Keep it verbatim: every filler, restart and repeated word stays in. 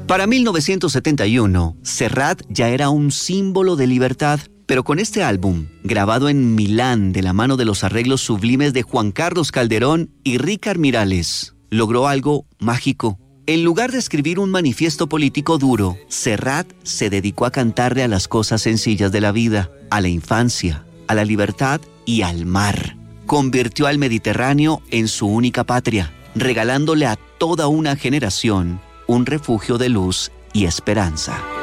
Para mil novecientos setenta y uno, Serrat ya era un símbolo de libertad, pero con este álbum, grabado en Milán de la mano de los arreglos sublimes de Juan Carlos Calderón y Ricard Miralles, logró algo mágico. En lugar de escribir un manifiesto político duro, Serrat se dedicó a cantarle a las cosas sencillas de la vida, a la infancia, a la libertad y al mar. Convirtió al Mediterráneo en su única patria, regalándole a toda una generación un refugio de luz y esperanza.